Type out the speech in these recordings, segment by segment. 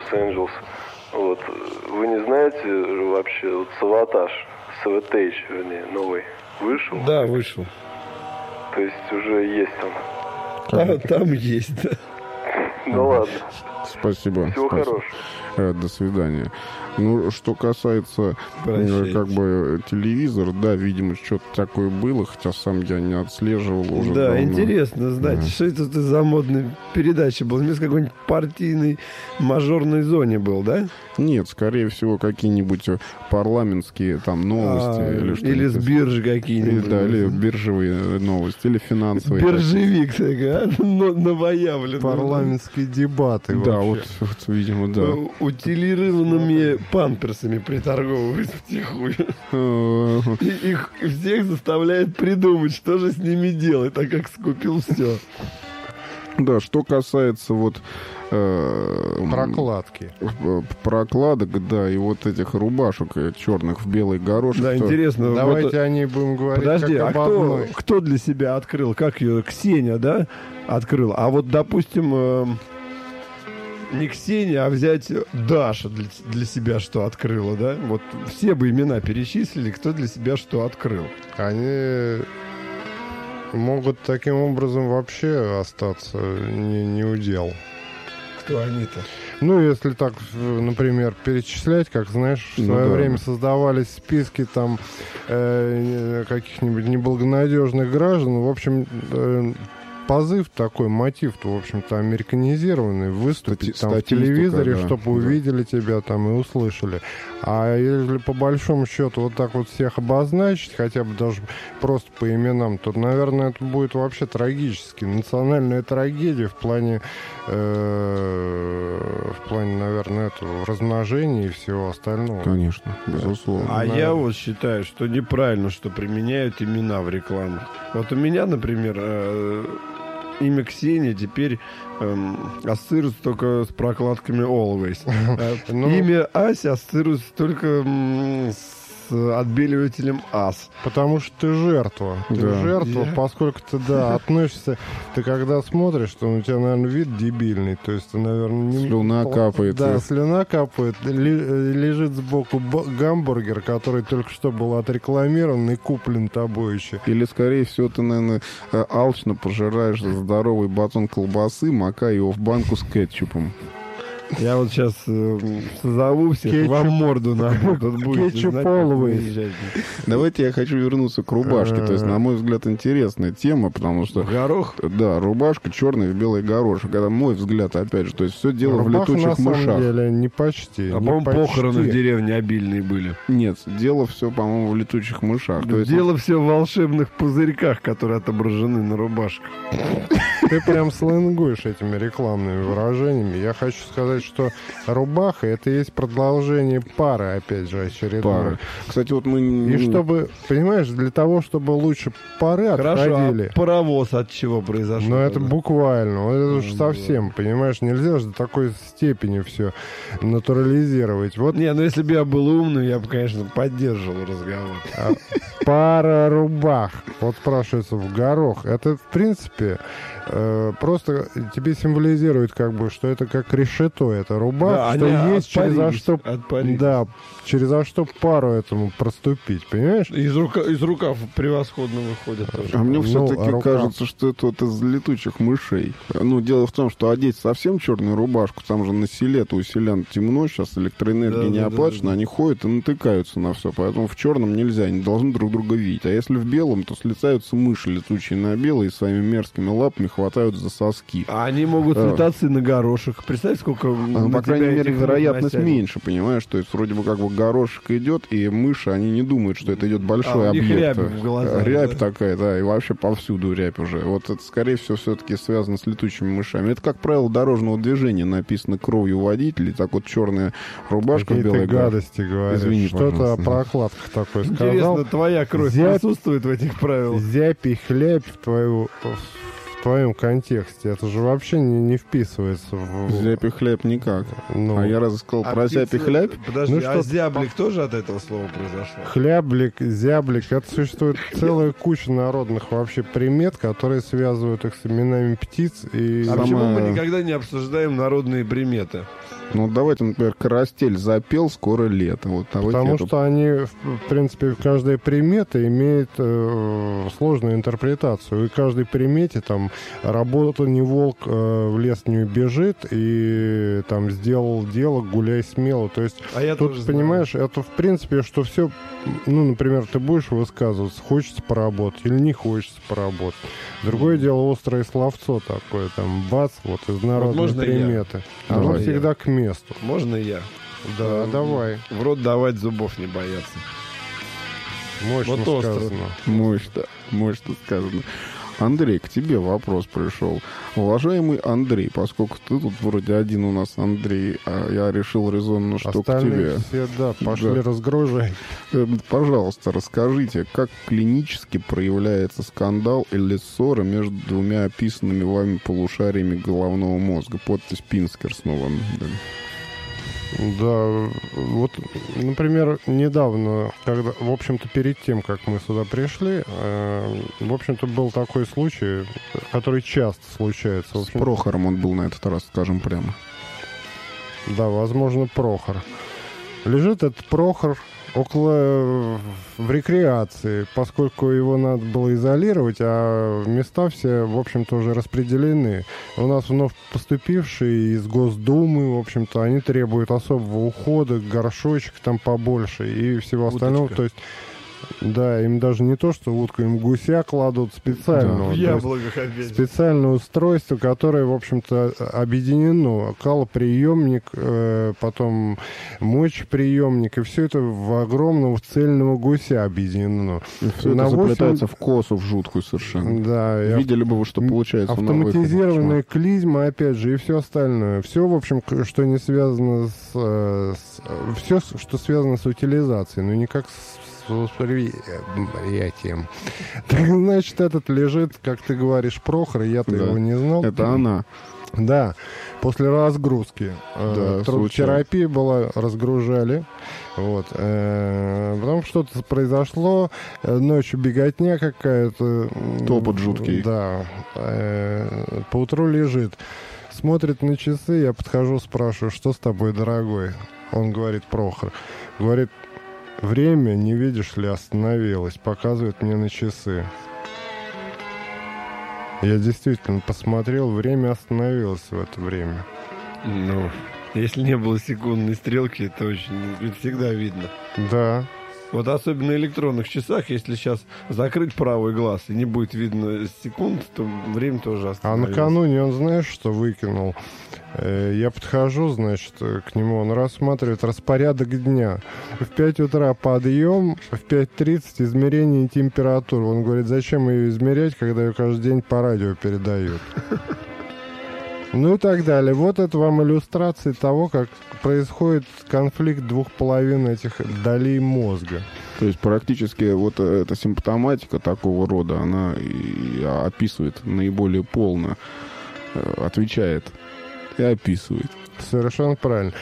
Лос-Анджелес. Вот. Вы не знаете вообще, вот Саватаж, Саватейдж, вернее, новый, вышел? Да, вышел. То есть уже есть он. Там есть, да. Ну ладно. Спасибо. Всего хорошего. До свидания. Ну, что касается как бы телевизора, да, видимо, что-то такое было, хотя сам я не отслеживал уже Да, давно. интересно знать, что это за модная передача была. Вместо какой-нибудь партийной мажорной зоне был, да? Нет, скорее всего, какие-нибудь парламентские там новости или что-то. Или с биржи какие-нибудь. Да, или биржевые новости, или финансовые. Биржевик, новоявленный. Парламентские дебаты. Да, вообще. вот, видимо, да. Утилированными памперсами приторговывают втихую. И их всех заставляет придумать, что же с ними делать, так как скупил все. Да, что касается вот Прокладки. прокладок, да, и вот этих рубашек черных в белый горошек. Да, интересно. Давайте вот, о ней будем говорить. подожди, как а об одной. кто для себя открыл? Как ее? Ксения, да, открыла? А вот, допустим, не Ксения, а взять Даша для себя что открыла, да? Вот все бы имена перечислили, кто для себя что открыл. Они могут таким образом вообще остаться не у дел. Кто они-то? Ну, если так, например, перечислять, как, знаешь, в свое время создавались списки там каких-нибудь неблагонадежных граждан, в общем, позыв такой, мотив-то, в общем-то, американизированный, выступить там в телевизоре, да, чтобы увидели тебя там и услышали. А если по большому счету вот так вот всех обозначить, хотя бы даже просто по именам, то, наверное, это будет вообще трагически. Национальная трагедия в плане, наверное, этого размножения и всего остального. Конечно, безусловно. А я вот считаю, что неправильно, что применяют имена в рекламах. Вот у меня, например, имя Ксения теперь ассоциируется только с прокладками Always. Имя Ася ассоциируется только с отбеливателем АС. Потому что ты жертва. Ты жертва, поскольку ты, относишься... Ты когда смотришь, то у тебя, наверное, вид дебильный. То есть ты, наверное... Слюна капает. Да, слюна капает. Лежит сбоку гамбургер, который только что был отрекламирован и куплен тобой еще. Или, скорее всего, ты, наверное, алчно пожираешь здоровый батон колбасы, макая его в банку с кетчупом. Я вот сейчас созову всех, вам морду на кетчуповый. Давайте я хочу вернуться к рубашке. То есть, на мой взгляд, интересная тема, потому что... Горох? Да, рубашка черный в белый горошек. Это мой взгляд, опять же. То есть, все дело в летучих мышах. На самом деле, не почти. По-моему, похороны в деревне обильные были. Нет, дело все, по-моему, в летучих мышах. То есть, дело все в волшебных пузырьках, которые отображены на рубашках. Ты прям сленгуешь этими рекламными выражениями. Я хочу сказать, что рубаха — это есть продолжение пары, опять же, очередной. Пары. Кстати, вот мы... И чтобы, понимаешь, для того, чтобы лучше пары отходили... А паровоз от чего произошел? Ну, это буквально. Вот это уж совсем, понимаешь, нельзя же до такой степени все натурализировать. Вот. Не, ну если бы я был умный, я бы, конечно, поддерживал разговор. Пара рубах. Вот спрашивается, в горох. Это, в принципе... просто тебе символизирует, как бы, что это как решето, это рубах, что есть через что пару этому проступить, понимаешь? Из рукав превосходно выходит тоже. А мне все-таки кажется, что это вот из летучих мышей. Ну, дело в том, что одеть совсем черную рубашку, там же на селе-то у селян темно, сейчас электроэнергия не оплачена, они ходят и натыкаются на все, поэтому в черном нельзя, они должны друг друга видеть. А если в белом, то слетаются мыши летучие на белый и своими мерзкими лапами хватают за соски. А они могут слетаться и на горошек. Представь, сколько... по крайней мере, вероятность меньше, понимаешь? То есть, вроде бы, как бы горошек идет, и мыши, они не думают, что это идет большой объект. Рябь в глазах. Рябь такая, да, и вообще повсюду рябь уже. Вот это, скорее всего, все-таки связано с летучими мышами. Это, как правило, дорожного движения написано кровью водителей. Так вот, черная рубашка в белой гадости говорят. Извини, что-то о прокладках такое сказал. Интересно, твоя кровь присутствует в этих правилах? Зябь и хлябь в твоем контексте. Это же вообще не вписывается в... Зябь и хляб никак. А я раз сказал про зябь и хлябь. Подожди, зяблик тоже от этого слова произошло? Хляблик, зяблик. Это существует целая куча народных вообще примет, которые связывают их с именами птиц. И... А почему мы никогда не обсуждаем народные приметы? Ну, давайте, например, Карастель запел, скоро лето. Вот, потому что они, в принципе, каждая примета имеет сложную интерпретацию. И каждой примете там работа не волк, в лес не убежит, и там сделал дело, гуляй смело. То есть тут, понимаешь, это в принципе, что все, ну, например, ты будешь высказываться, хочется поработать или не хочется поработать. Другое дело острое словцо такое, там, бац, вот из народной приметы. Оно всегда к месту. Можно я? Да, давай. В рот давать, зубов не бояться. Мощно вот сказано. Мощно сказано. Андрей, к тебе вопрос пришел. Уважаемый Андрей, поскольку ты тут вроде один у нас, Андрей, а я решил резонно, что остальные к тебе. Все, да, пошли разгружай. Пожалуйста, расскажите, как клинически проявляется скандал или ссора между двумя описанными вами полушариями головного мозга? Подпись Пинскер снова. Да, вот, например, недавно, когда, в общем-то, перед тем, как мы сюда пришли, в общем-то, был такой случай, который часто случается. С Прохором он был на этот раз, скажем прямо. Да, возможно, Прохор. Лежит этот Прохор в рекреации, поскольку его надо было изолировать, а места все, в общем-то, уже распределены. У нас вновь поступившие из Госдумы, в общем-то, они требуют особого ухода, горшочек там побольше и всего остального. То есть, да, им даже не то, что утку, им гуся кладут специального. Да, специальное устройство, которое, в общем-то, объединено. Калоприемник, потом мочеприемник, и все это в огромного цельного гуся объединено. И все это заплетается в косу, в жуткую совершенно. Да. Видели бы вы, что получается на выходе. Автоматизированная клизма, опять же, и все остальное. Все, в общем, что не связано все, что связано с утилизацией, но никак с восприятием. Так, значит, этот лежит, как ты говоришь, Прохор, я-то его не знал. Это она. Да, после разгрузки. Трудотерапия была, разгружали. Вот. Потом что-то произошло, ночью беготня какая-то. Топот жуткий. Да. Поутру лежит. Смотрит на часы, я подхожу, спрашиваю, что с тобой, дорогой? Он говорит, Прохор. Говорит, время, не видишь ли, остановилось. Показывает мне на часы. Я действительно посмотрел, время остановилось в это время. Ну, если не было секундной стрелки, это всегда видно. Да. Вот особенно на электронных часах, если сейчас закрыть правый глаз и не будет видно секунд, то время тоже остановилось. А накануне он, знаешь, что выкинул? Я подхожу, значит, к нему, он рассматривает распорядок дня. В 5 утра подъем, в 5:30 измерение температуры. Он говорит, зачем ее измерять, когда ее каждый день по радио передают? Ну и так далее. Вот это вам иллюстрация того, как происходит конфликт двух половин этих долей мозга. То есть практически вот эта симптоматика такого рода, она и описывает наиболее полно, отвечает и описывает. Совершенно правильно.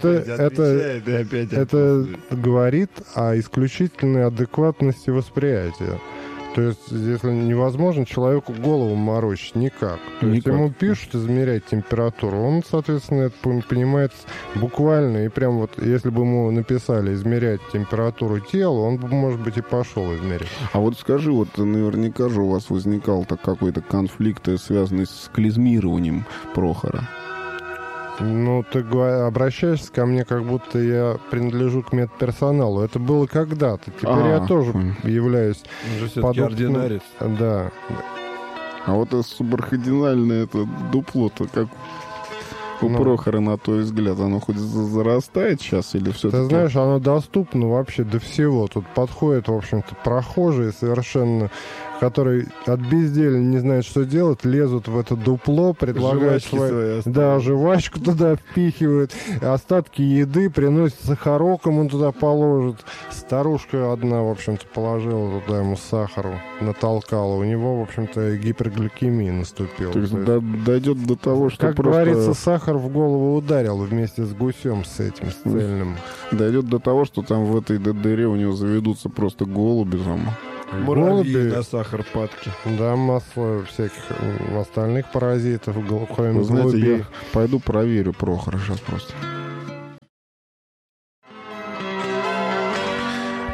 Это говорит о исключительной адекватности восприятия. То есть здесь невозможно человеку голову морочить никак. То есть ему пишут измерять температуру, он, соответственно, это понимает буквально. И прям вот, если бы ему написали измерять температуру тела, он бы, может быть, и пошел измерять. А вот скажи, вот наверняка же у вас возникал какой-то конфликт, связанный с клизмированием Прохора. Ну, ты обращаешься ко мне, как будто я принадлежу к медперсоналу. Это было когда-то. Теперь я тоже являюсь ординарец. Да. А вот это субархидинальное это дупло-то, как у Прохора, на твой взгляд, оно хоть зарастает сейчас или все-таки? Ты знаешь, оно доступно вообще до всего. Тут подходят, в общем-то, прохожие совершенно, которые от безделия не знают, что делать, лезут в это дупло, предлагают жвачку туда впихивают, остатки еды приносят сахарок, ему туда положат. Старушка одна, в общем-то, положила туда ему сахару, натолкала. У него, в общем-то, гипергликемия наступила. То есть дойдет до того, что как просто... говорится, сахар в голову ударил вместе с гусем, с этим, с цельным. Дойдет до того, что там в этой дыре у него заведутся просто голуби там. Муравьи на сахар-падке. Да, масса всяких остальных паразитов, кроме Вы знаете, я пойду проверю Прохора сейчас просто.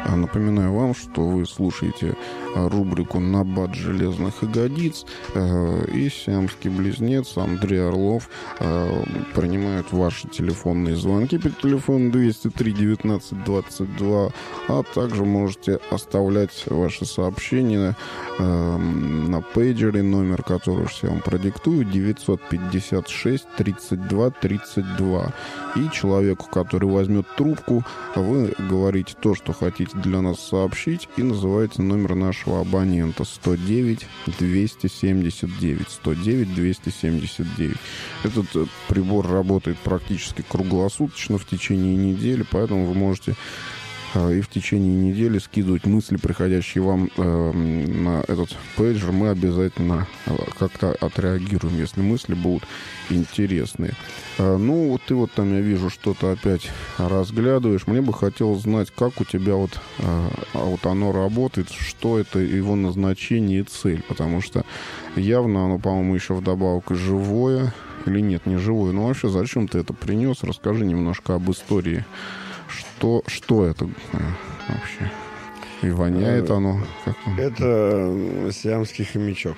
Напоминаю вам, что вы слушаете рубрику «Набат железных ягодиц», и сиамский близнец Андрей Орлов принимают ваши телефонные звонки по телефону 203 19 22, а также можете оставлять ваши сообщения на пейджере, номер которого я вам продиктую, 956 32 32. И человеку, который возьмет трубку, вы говорите то, что хотите для нас сообщить, и называете номер нашего абонента 109 279 109 279. Этот прибор работает практически круглосуточно в течение недели, поэтому вы можете и в течение недели скидывать мысли, приходящие вам на этот пейджер. Мы обязательно как-то отреагируем, если мысли будут интересные. Ну, вот ты вот там, я вижу, что-то опять разглядываешь. Мне бы хотелось знать, как у тебя вот оно работает, что это, его назначение и цель. Потому что явно оно, по-моему, еще вдобавок живое. Или нет, не живое. Ну, вообще, зачем ты это принес? Расскажи немножко об истории. Что это вообще? И воняет оно? Это сиамский хомячок.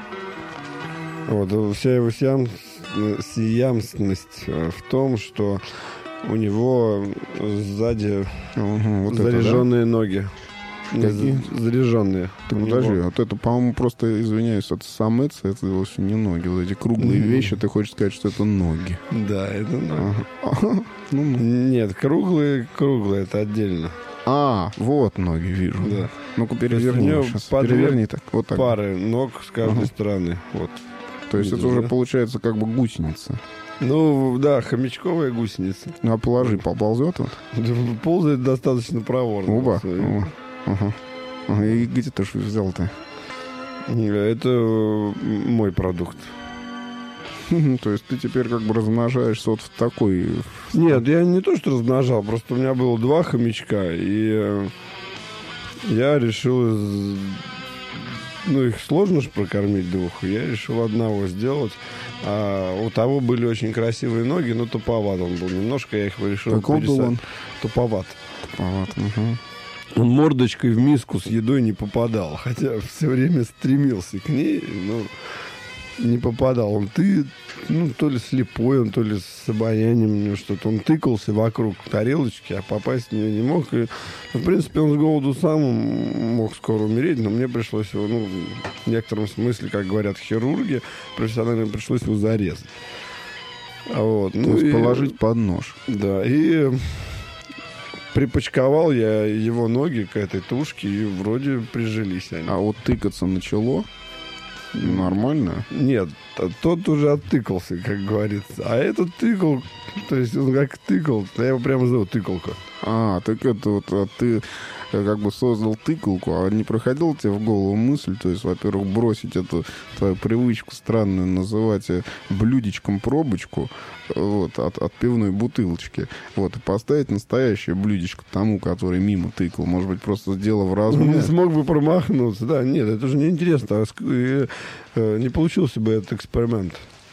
Вот, вся его сиамскость в том, что у него сзади заряженные ноги. Какие? Заряженные. Так подожди, вот это, по-моему, просто, извиняюсь, это самец, это вовсе не ноги. Вот эти круглые вещи, ты хочешь сказать, что это ноги. Да, это ноги. Нет, круглые, это отдельно. Вот ноги вижу. Да. Ну-ка, переверни. Переверни так. Вот так. Пары ног с каждой стороны. Вот. То есть это уже получается как бы гусеница. Ну, да, хомячковая гусеница. Ну, а положи, поползет вот? Ползает достаточно проворно. Оба. И где ты что взял-то? Это мой продукт. То есть ты теперь как бы размножаешься вот в такой... Нет, я не то что размножал, просто у меня было 2 хомячка, и я решил... Ну, их сложно же прокормить 2. Я решил одного сделать. А у того были очень красивые ноги, но туповат он был. Немножко я их решил пересадить. Туповат. Он мордочкой в миску с едой не попадал. Хотя все время стремился к ней, но не попадал. Он то ли слепой, он то ли с обаянием, что-то. Он тыкался вокруг тарелочки, а попасть в нее не мог. И, в принципе, он с голоду сам мог скоро умереть, но мне пришлось его, в некотором смысле, как говорят хирурги, профессионально пришлось его зарезать. Вот. То есть положить под нож. Да, и припочковал я его ноги к этой тушке, и вроде прижились они. А вот тыкаться начало? Нормально? Нет, тот уже оттыкался, как говорится. А этот тыкал, то есть он как тыкал, я его прямо зову тыкалка. Так это вот ты как бы создал тыкалку, а не проходила тебе в голову мысль, то есть, во-первых, бросить эту твою привычку странную называть блюдечком пробочку вот, от пивной бутылочки, вот, и поставить настоящее блюдечко тому, который мимо тыкал. Может быть, просто дело в разуме. Не смог бы промахнуться, да, нет, это же неинтересно. Не получился бы этот эксперимент.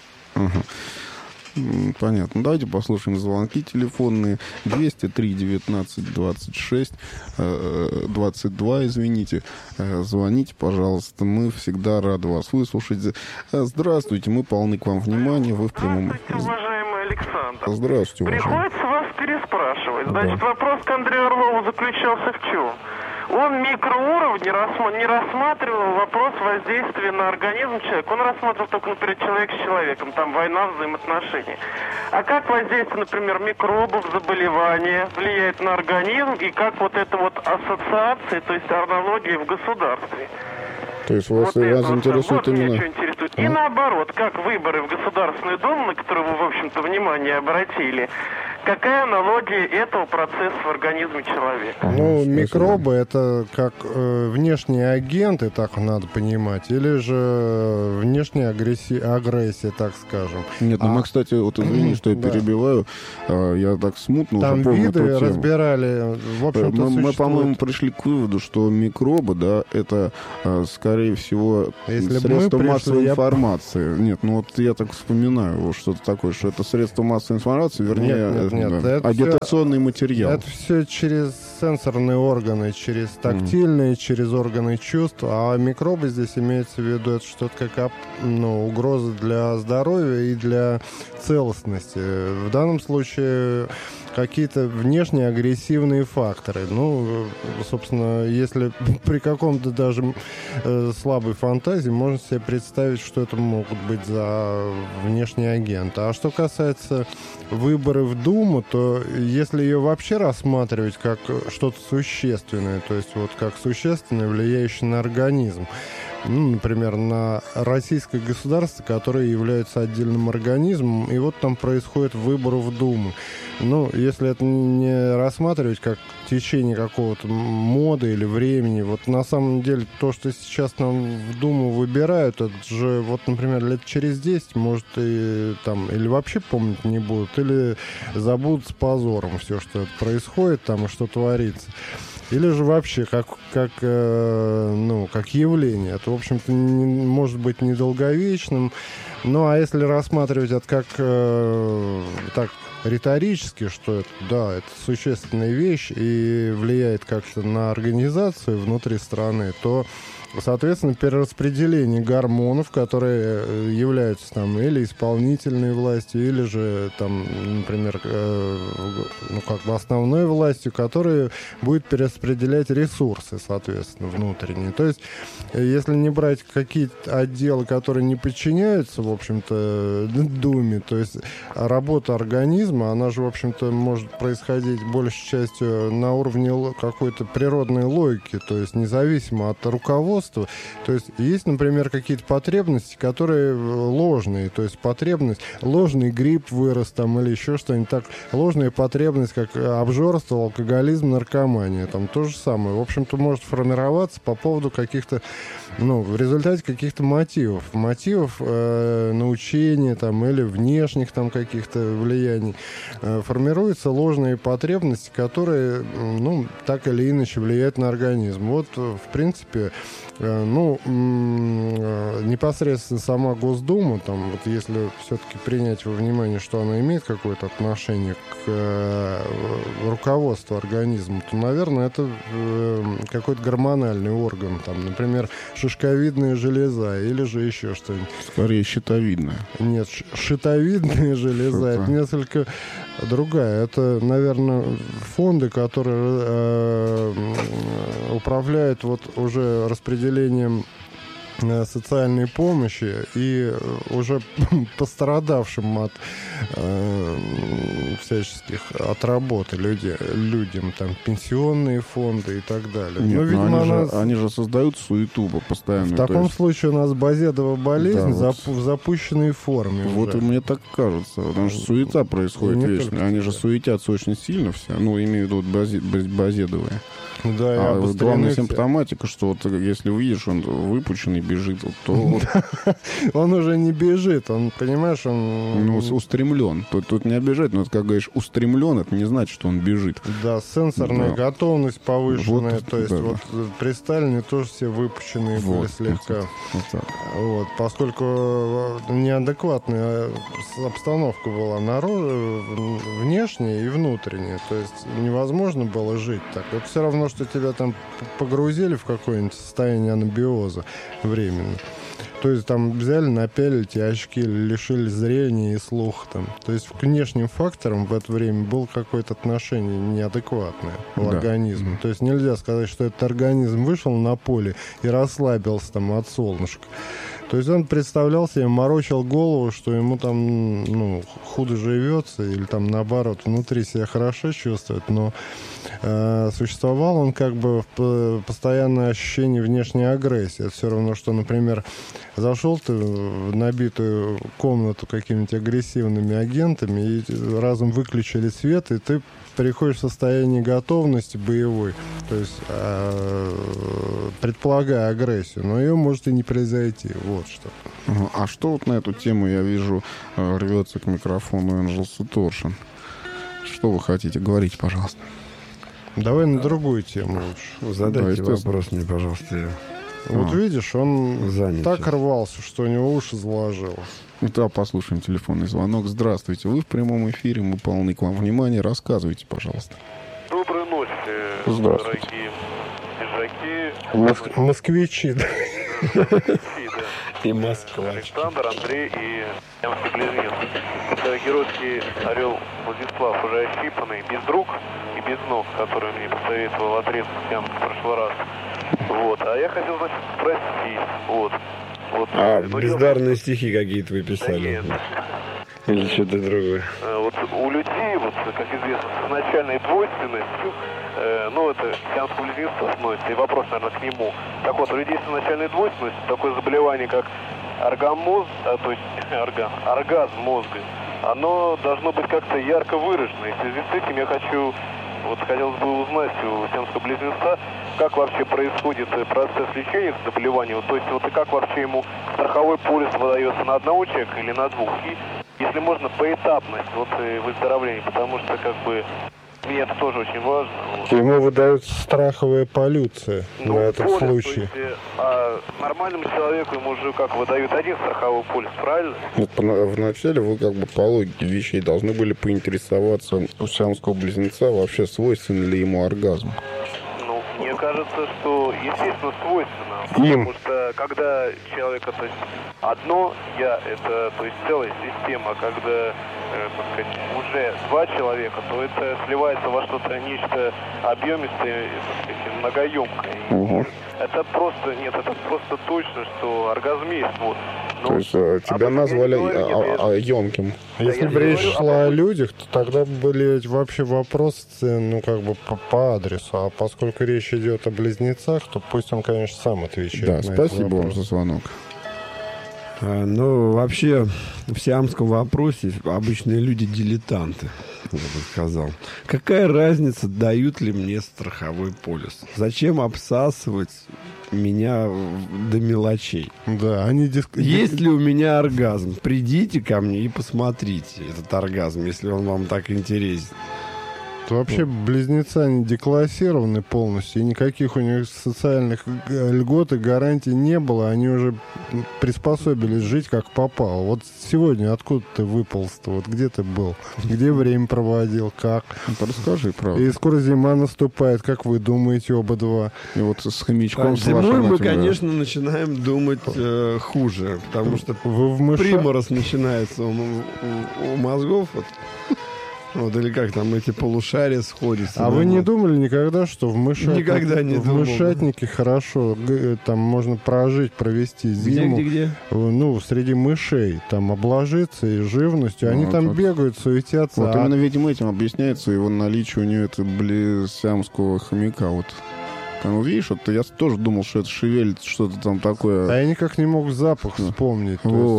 Понятно. Давайте послушаем звонки телефонные. 203 19 26 22, извините. Звоните, пожалуйста. Мы всегда рады вас выслушать. Здравствуйте, мы полны к вам внимания. Вы в прямом... Здравствуйте, уважаемый Александр. Здравствуйте, уважаемый. Приходится вас переспрашивать. Значит, вопрос к Андрею Орлову заключался в чем? Он микроуровне не рассматривал вопрос воздействия на организм человека. Он рассматривал только, например, человек с человеком. Там война, взаимоотношения. А как воздействие, например, микробов, заболевания влияет на организм, и как вот это вот ассоциации, то есть аналогии в государстве. То есть вас интересует именно... интересует. И наоборот, как выборы в Государственную Думу, на которые вы, в общем-то, внимание обратили, какая аналогия этого процесса в организме человека? Микробы — это как внешние агенты, так надо понимать, или же внешняя агрессия, так скажем. Нет, мы, кстати, вот извини, что я перебиваю, я так смутно там уже помню виды разбирали, в общем-то, мы, по-моему, пришли к выводу, что микробы, да, это, скорее всего, средство массовой информации. Нет, вот я так вспоминаю что-то такое, что это средство массовой информации, вернее... Нет. Агитационный материал. Это все через сенсорные органы, через тактильные, через органы чувств. А микробы здесь имеется в виду, это что-то как угроза для здоровья и для целостности. В данном случае какие-то внешние агрессивные факторы. Собственно, если при каком-то даже слабой фантазии можно себе представить, что это могут быть за внешние агенты. А что касается выборов в Думу, то если ее вообще рассматривать как что-то существенное, то есть вот как существенное, влияющее на организм, например, на российское государство, которое является отдельным организмом, и вот там происходит выбор в Думу. Если это не рассматривать как течение какого-то моды или времени, вот на самом деле то, что сейчас нам в Думу выбирают, это же, вот, например, лет через 10, может, и там, или вообще помнить не будут, или забудут с позором все, что происходит там и что творится. Или же вообще как явление. Это, в общем-то, может быть недолговечным. А если рассматривать это как так риторически, что это существенная вещь и влияет как-то на организацию внутри страны, то, соответственно, перераспределение гормонов, которые являются там или исполнительной властью, или же там, например, основной властью, которая будет перераспределять ресурсы, соответственно, внутренние. То есть, если не брать какие-то отделы, которые не подчиняются, в общем-то, Думе, то есть работа организма, она же, в общем-то, может происходить большей частью на уровне какой-то природной логики, то есть независимо от руководства. То есть есть, например, какие-то потребности, которые ложные, то есть потребность, ложный грипп вырос там или еще что-нибудь так, ложная потребность, как обжорство, алкоголизм, наркомания, там то же самое. В общем-то, может формироваться по поводу каких-то, в результате каких-то мотивов научения там или внешних там каких-то влияний. Формируются ложные потребности, которые, так или иначе влияют на организм. Вот, в принципе, непосредственно сама Госдума, там, вот если все-таки принять во внимание, что она имеет какое-то отношение к руководству организма, то, наверное, это какой-то гормональный орган, там, например, шишковидная железа или же еще что-нибудь. Скорее, щитовидная. Нет, щитовидная железа, это несколько другая. Это, наверное, фонды, которые управляют вот уже распределением социальной помощи и уже пострадавшим от всяческих от работы людям, там, пенсионные фонды и так далее. Нет, но видимо, они же создают суету постоянно. В таком случае у нас базедовая болезнь в запущенной форме. Вот уже. Мне так кажется, потому что суета происходит вечно. Они же суетятся очень сильно все, имею в виду базедовые. Да, главная симптоматика, что вот если увидишь, он выпученный бежит, то... Он уже не бежит, он, понимаешь, он... устремлен. Тут не обижать, но, как говоришь, устремлен, это не значит, что он бежит. Да, сенсорная готовность повышенная, то есть вот при Сталине тоже все выпученные были слегка. Вот, поскольку неадекватная обстановка была внешняя и внутренняя, то есть невозможно было жить так. Это все равно, что тебя там погрузили в какое-нибудь состояние анабиоза временно. То есть там взяли, напялили тебе очки, лишили зрения и слуха там. То есть к внешним факторам в это время было какое-то отношение неадекватное у организма. То есть нельзя сказать, что этот организм вышел на поле и расслабился там от солнышка. То есть он представлял себе, морочил голову, что ему там худо живется или там наоборот внутри себя хорошо чувствует, но существовал он как бы в постоянное ощущение внешней агрессии. Это все равно, что, например, зашел ты в набитую комнату какими-то агрессивными агентами и разом выключили свет, и ты переходишь в состояние готовности боевой, то есть предполагая агрессию, но ее может и не произойти. Вот что. А что вот на эту тему, я вижу, рвется к микрофону Энджел Суторшин. Что вы хотите? Говорите, пожалуйста. Давай на другую тему лучше. Задайте вопрос мне, пожалуйста. Вот видишь, он занят так сейчас. рвался, что у него уши заложило. Да, послушаем телефонный звонок. Здравствуйте, вы в прямом эфире, мы полны к вам внимания. Рассказывайте, пожалуйста. Доброй ночи, Здравствуйте. дорогие езжаки. Москвичи, да. И Москва. Александр, Андрей и Ямский близнец. Это геройский орел Владислав, уже ощипанный, без рук и без ног, который мне посоветовал отрезать Ямск в прошлый раз. Вот. А я хотел, значит, спросить. Вот. Бездарные стихи какие-то вы Да писали. нет. Или что-то другое. Вот у людей, вот, как известно, с изначальной двойственностью, это сиамского близнеца относится, и вопрос, наверное, к нему. Так вот, у людей с изначальной двойственностью такое заболевание, как оргазм мозга, оно должно быть как-то ярко выражено. И в связи с этим я хотелось бы узнать у сиамского близнеца, как вообще происходит процесс лечения заболевания, то есть и как вообще ему страховой полис выдается на одного человека или на двух, и если можно поэтапность выздоровления, потому что мне это тоже очень важно. Ему выдают страховая полиция на этот случай. То есть, а нормальному человеку ему же выдают один страховой полис, правильно? Вначале вы по логике вещей должны были поинтересоваться у сиамского близнеца, вообще свойственен ли ему оргазм. Мне кажется, что, естественно, свойственно. Им. Потому что, когда человек это одно я, это целая система, а когда, уже два человека, то это сливается во что-то нечто объемистое, многоемкое. Угу. Это просто точно, что оргазм есть. То есть тебя назвали емким. Если бы речь шла о людях, то тогда были вообще вопросы, по адресу. А поскольку речь идет о близнецах, то пусть он, конечно, сам отвечает. Да, на спасибо вам за звонок. Вообще, в сиамском вопросе обычные люди дилетанты, я бы сказал. Какая разница, дают ли мне страховой полис? Зачем обсасывать меня до мелочей? Да, Есть ли у меня оргазм? Придите ко мне и посмотрите этот оргазм, если он вам так интересен. Вообще близнецы, они деклассированы полностью, и никаких у них социальных льгот и гарантий не было. Они уже приспособились жить как попало. Вот сегодня откуда ты выполз-то? Вот где ты был? Где время проводил? Как? Расскажи, правда. И скоро зима наступает, как вы думаете оба два? И вот с хомячком зимой мы, конечно, начинаем думать хуже, потому что приморос начинается у мозгов. Или как там эти полушария сходятся. А вы не думали никогда, что в мышатнике хорошо, там можно провести зиму? Где? Среди мышей. Там обложиться и живностью. Они там бегают, суетятся. Вот именно, видимо, этим объясняется его наличие у нее сиамского хомяка. Видишь, я тоже думал, что это шевелит что-то там такое. А я никак не мог запах вспомнить.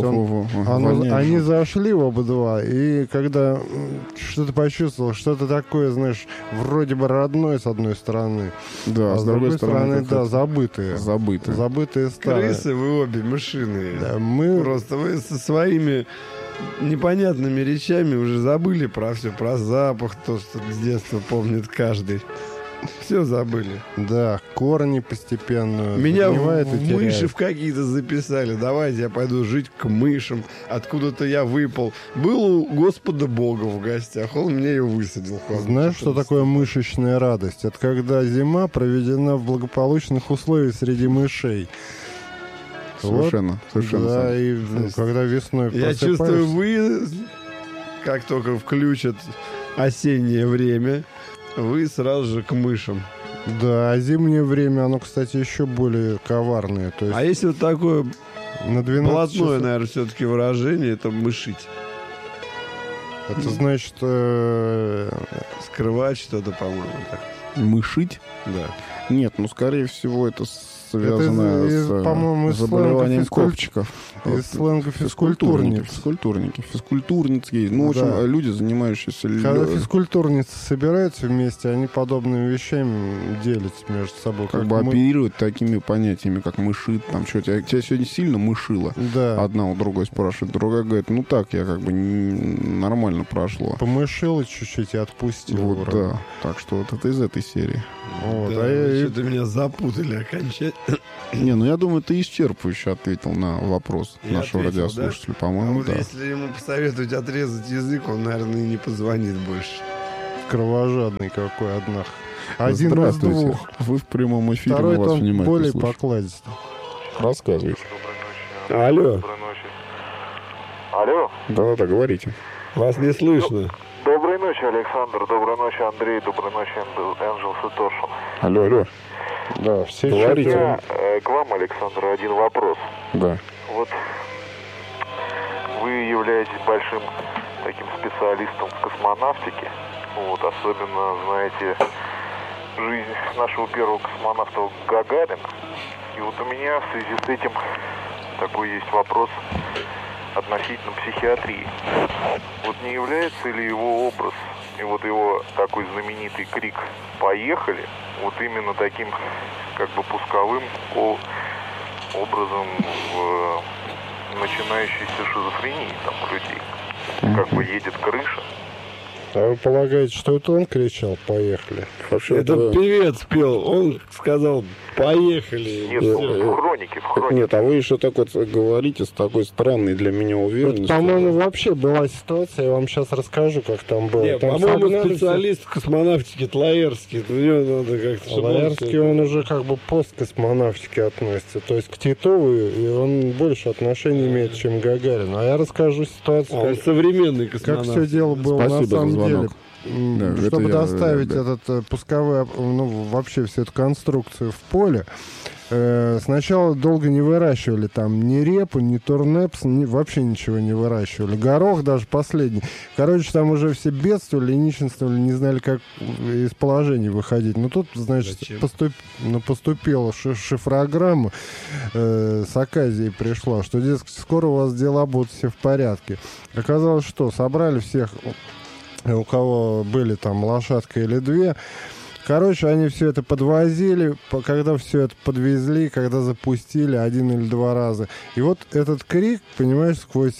Они зашли оба два, и когда что-то почувствовал, что-то такое, знаешь, вроде бы родное с одной стороны. Да, а с другой стороны, да, забытые. Забытые старые. Крысы вы обе мышиные. Да, Просто вы со своими непонятными речами уже забыли про все, про запах, то, что с детства помнит каждый. Все забыли. Да, корни постепенно. Меня в мыши в какие-то записали. Давайте я пойду жить к мышам. Откуда-то я выпал. Был у Господа Бога в гостях. Он мне ее высадил. Знаешь, что такое мышечная радость? Это когда зима проведена в благополучных условиях среди мышей. Совершенно. Да, и когда весной я чувствую, вы, как только включат осеннее время, вы сразу же к мышам. Да, а зимнее время, оно, кстати, еще более коварное. То есть если вот такое на 12 блатное, часов... наверное, все-таки выражение, это мышить. Это значит... Скрывать что-то, по-моему. Так. Мышить? Да. Нет, скорее всего, это связано с заболеванием копчиков. Из сленга физкультурниц. Физкультурницы. В общем, люди, занимающиеся... Когда физкультурницы собираются вместе, они подобными вещами делятся между собой. Оперируют такими понятиями, как мышит. Там что, тебя сегодня сильно мышило? Да. Одна у другой спрашивает, другая говорит, я нормально прошло. Помышила чуть-чуть и отпустила. Да. Так что это из этой серии. Что-то меня запутали окончательно. Не, ну я думаю, ты исчерпывающе ответил на вопрос нашего радиослушателя, по-моему, да. Если ему посоветовать отрезать язык, он, наверное, и не позвонит больше. Кровожадный какой, однако. Один из двух. Вы в прямом эфире, второй мы вас внимательно более слушаем. покладистый. Рассказывайте. Алло. Алло. Да-да-да, говорите. Вас не слышно. Доброй ночи, Александр. Доброй ночи, Андрей. Доброй ночи, Энджелс и Тоша. Алло. Да, все говорите. У меня к вам, Александр, один вопрос. Да. Вот вы являетесь большим таким специалистом в космонавтике. Вот, особенно знаете жизнь нашего первого космонавта Гагарина. И вот у меня в связи с этим такой есть вопрос относительно психиатрии. Вот не является ли его образ и вот его такой знаменитый крик «Поехали!» вот именно таким как бы пусковым образом в начинающейся шизофрении там у людей? Как бы едет крыша. А вы полагаете, что это он кричал «Поехали»? Это певец пел, он сказал «Поехали». Нет, в хронике. Нет, а вы еще так вот говорите с такой странной для меня уверенностью. По-моему, вообще была ситуация, я вам сейчас расскажу, как там было. Нет, там по-моему, специалист в космонавтике Тлаерский. У него надо как-то... Тлаерский, он уже как бы посткосмонавтике относится. То есть к Титову и он больше отношений имеет, чем Гагарин. А я расскажу ситуацию, он современный космонавт. как все дело было на самом деле. Да, чтобы доставить этот пусковой, вообще всю эту конструкцию в поле, сначала долго не выращивали там ни репу, ни турнепс, вообще ничего не выращивали. Горох даже последний. Короче, там уже все бедствовали и нищенствовали, не знали, как из положения выходить. Но тут, значит, поступила шифрограмма с Аказией пришла, что, дескать, скоро у вас дела будут все в порядке. Оказалось, что собрали всех, у кого были там лошадка или две. Короче, они все это подвозили, когда все это подвезли, когда запустили 1 или 2 раза. И вот этот крик, понимаешь, сквозь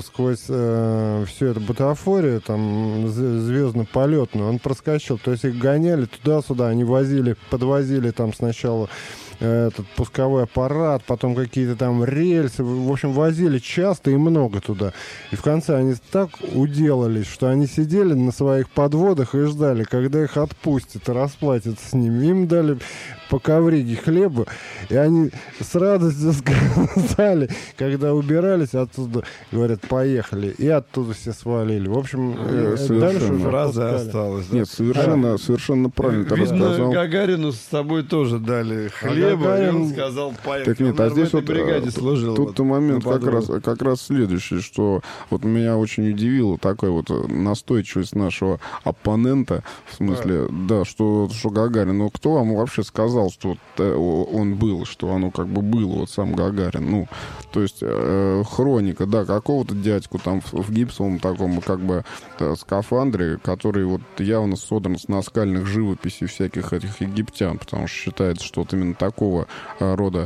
всю эту бутафорию, там, звездно-полетную, он проскочил. То есть их гоняли туда-сюда, они подвозили там сначала этот пусковой аппарат, потом какие-то там рельсы, в общем, возили часто и много туда. И в конце они так уделались, что они сидели на своих подводах и ждали, когда их отпустят и расплатятся с ними. Им дали по ковриге хлеба, и они с радостью сказали, когда убирались оттуда, говорят, поехали, и оттуда все свалили. В общем, дальше уже фраза осталась. Нет, совершенно правильно ты рассказал. Гагарину с собой тоже дали хлеба, и он сказал, поехали. Так нет, а здесь вот бригаде служил. Тут момент как раз следующий, что вот меня очень удивило такая вот настойчивость нашего оппонента, в смысле, да, что Гагарин, ну кто вам вообще сказал, что он был, что оно как бы было, вот сам Гагарин, ну, то есть хроника, да, какого-то дядьку там в гипсовом таком как бы скафандре, который вот явно содран с наскальных живописей всяких этих египтян, потому что считается, что вот именно такого рода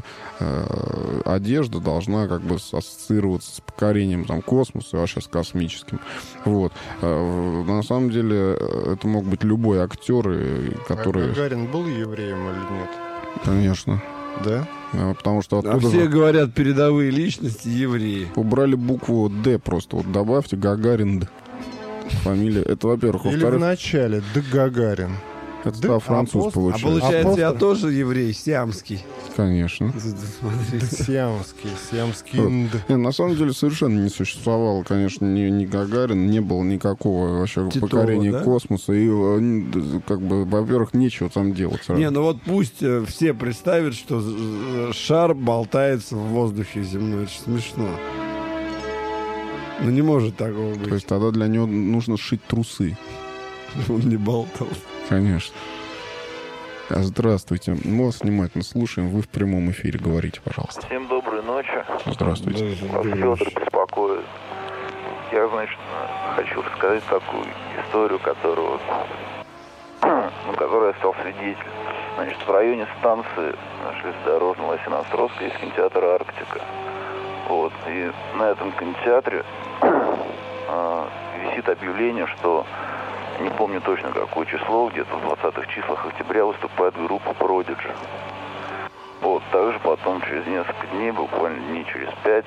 одежда должна как бы ассоциироваться с покорением там космоса, вообще с космическим. Вот. На самом деле это мог быть любой актер, который... А Гагарин был евреем или нет? Конечно. Да? Потому что оттуда... А все говорят, передовые личности евреи. Убрали букву «Д» просто. Вот добавьте Гагарин «Д». Фамилия. Это, во-первых. Или в начале «Д.Гагарин». Это француз получается. А получается, я тоже еврей, сиамский. Конечно. Сиамский. На самом деле совершенно не существовало, конечно, ни Гагарин, не было никакого вообще покорения космоса. И, как бы, во-первых, нечего там делать. Не, ну вот пусть все представят, что шар болтается в воздухе земной. Это смешно. Ну не может такого быть. То есть тогда для него нужно сшить трусы. Он не болтал. Конечно. Здравствуйте. Мы вас внимательно слушаем. Вы в прямом эфире. Говорите, пожалуйста. Всем доброй ночи. Здравствуйте. Вас Федор беспокоит. Я, значит, хочу рассказать такую историю, которой я стал свидетелем. Значит, в районе станции железнодорожного Лосино-Островска есть кинотеатр «Арктика». Вот. И на этом кинотеатре висит объявление, что не помню точно какое число, где-то в 20-х числах октября выступает группа Prodigy. Вот, также потом через несколько дней, буквально дней через 5,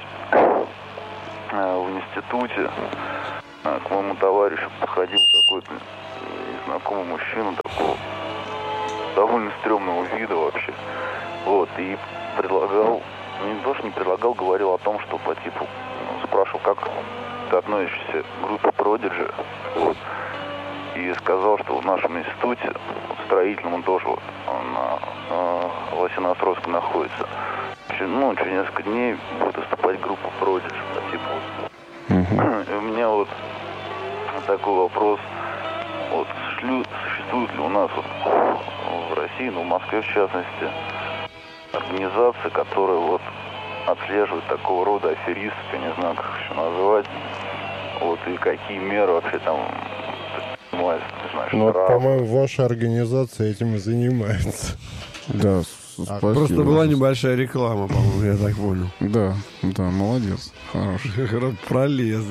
в институте к моему товарищу подходил какой-то незнакомый мужчина, такого довольно стрёмного вида вообще. Вот, и предлагал, не то, что не предлагал, говорил о том, что по типу, спрашивал, как ты относишься к группе Prodigy, вот, и сказал, что в нашем институте, строительном, он тоже вот, на Лосино-Островской находится, через несколько дней будет выступать группа Prodigy, по типу. И у меня вот такой вопрос, вот, существует ли у нас вот в России, в Москве в частности, организация, которая вот отслеживает такого рода аферистов, я не знаю, как их еще называть, вот, и какие меры вообще там принимаются, не знаю, ну, вот, по-моему, ваша организация этим и занимается. Да, спасибо. Просто была небольшая реклама, по-моему, я так понял. Да, молодец, хороший. Пролез.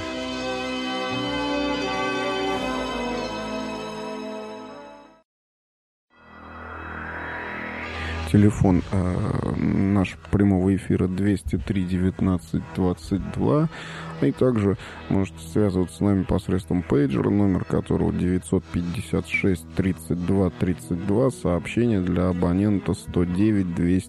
Телефон наш прямого эфира 203 19 22. И также можете связываться с нами посредством пейджера, номер которого 956 32 32. Сообщение для абонента 109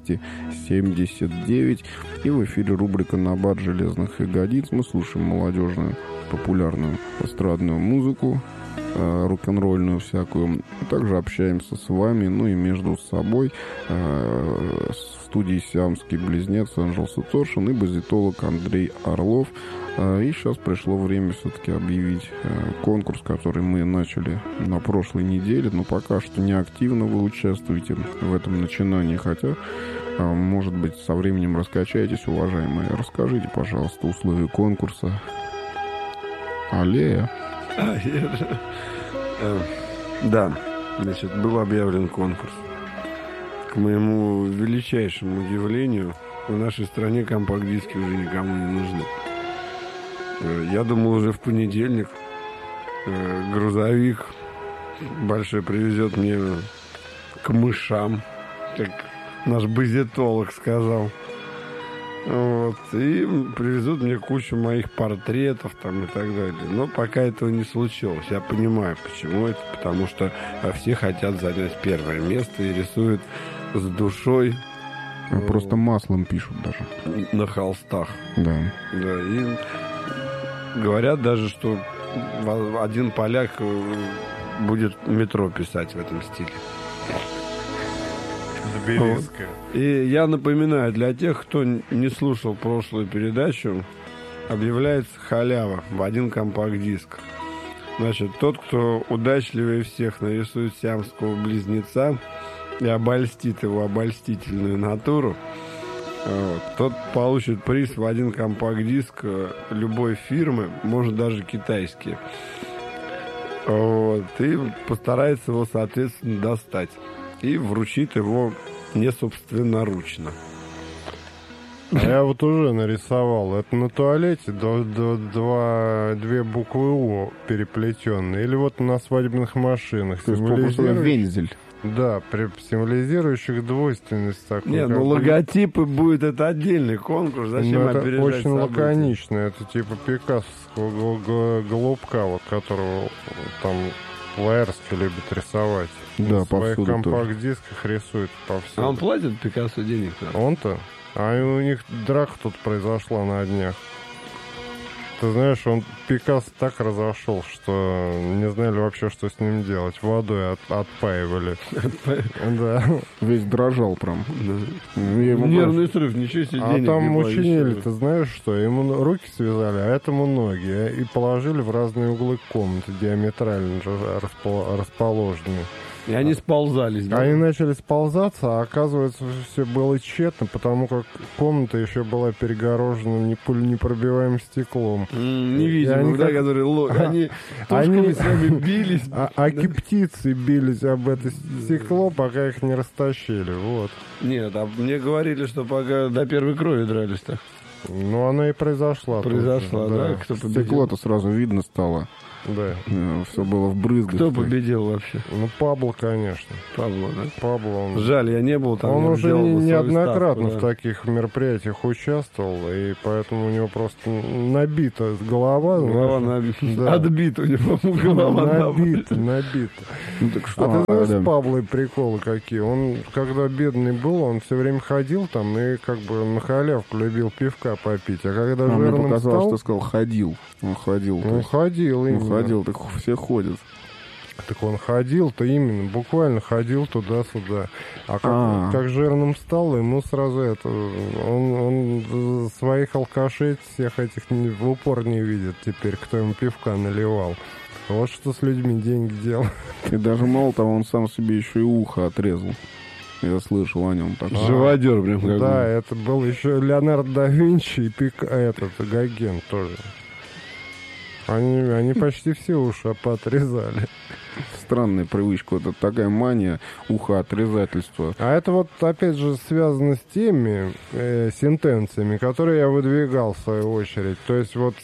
279. И в эфире рубрика «Набат железных ягодиц». Мы слушаем молодежную, популярную эстрадную музыку, рок-н-ролльную всякую. Также общаемся с вами, ну и между собой, в студии сиамский близнец Энджел Суторшин и базитолог Андрей Орлов. И сейчас пришло время все-таки объявить конкурс, который мы начали на прошлой неделе, но пока что не активно вы участвуете в этом начинании, хотя, может быть, со временем раскачаетесь, уважаемые. Расскажите, пожалуйста, условия конкурса. Аллея. Да, значит, был объявлен конкурс. К моему величайшему удивлению, в нашей стране компакт-диски уже никому не нужны. Я думал, уже в понедельник грузовик большой привезет мне к мышам, как наш базитолог сказал. Вот, и привезут мне кучу моих портретов там и так далее. Но пока этого не случилось. Я понимаю, почему это. Потому что все хотят занять первое место и рисуют с душой. Просто маслом пишут даже. На холстах. Да. Да, и говорят даже, что один поляк будет метро писать в этом стиле. Белинская. И я напоминаю, для тех, кто не слушал прошлую передачу, объявляется халява в один компакт-диск. Значит, тот, кто удачливее всех нарисует сиамского близнеца и обольстит его обольстительную натуру, тот получит приз в один компакт-диск любой фирмы, может даже китайские. Вот, и постарается его, соответственно, достать. И вручит его не собственноручно. А я вот уже нарисовал. Это на туалете две буквы «О» переплетенные. Или вот на свадебных машинах. То есть вензель. Да, символизирующих двойственность такую. Нет, ну логотипы будет, это отдельный конкурс. Зачем это опережать очень события? лаконично. Это типа пикассовского голубка, вот, которого там Лаэрский любит рисовать. Да, в своих компакт-дисках рисует повсюду. А он платит Пикассо денег? Он-то? А у них драка тут произошла на днях. Ты знаешь, Пикассо так разошел, что не знали вообще, что с ним делать. Водой отпаивали. Да. Весь дрожал прям. Нервный срыв, ничего себе. А там учинили, ты знаешь что? Ему руки связали, а этому ноги. И положили в разные углы комнаты, диаметрально расположенные. И они сползались, да? Они начали сползаться, а оказывается, все было тщетно, потому как комната еще была перегорожена непробиваемым стеклом. Невидимым, да, которые они тушками с вами бились. Аки птицы бились об это стекло, пока их не растащили, вот. Нет, а мне говорили, что пока до первой крови дрались-то. Ну, она и произошла. Произошла, да? Кто победил? Стекло-то сразу видно стало. Да. Все было в брызгах. Кто победил вообще? Ну, Пабло, конечно. Пабло, да? Пабло, он... Жаль, я не был там. Он уже неоднократно ставку, в таких мероприятиях участвовал, и поэтому у него просто набита голова. Голова набита. Отбита у него голова набита. Ну, так что, а ты знаешь, с Паблой приколы какие? Он, когда бедный был, он все время ходил там и как бы на халявку любил пивка попить. А когда жирным мне показалось, стал... что ты сказал, ходил. Он ходил. Он ходил, именно. Он ходил, так все ходят. Так он ходил-то именно, буквально ходил туда-сюда. А как жирным стал, ему сразу это... Он своих алкашей всех этих в упор не видит теперь, кто ему пивка наливал. Вот что с людьми деньги делал. И даже мало того, он сам себе еще и ухо отрезал. Я слышал о нем так. Живодер, прям как. Да, это был еще Леонардо да Винчи и этот Гоген тоже. Они почти все уши поотрезали. Странная привычка, это такая мания ухоотрезательства. А это вот, опять же, связано с теми сентенциями, которые я выдвигал в свою очередь. То есть вот